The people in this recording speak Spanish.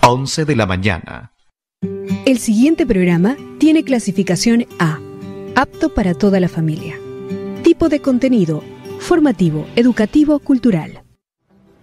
11 de la mañana. El siguiente programa tiene clasificación A, apto para toda la familia. Tipo de contenido: formativo, educativo, cultural.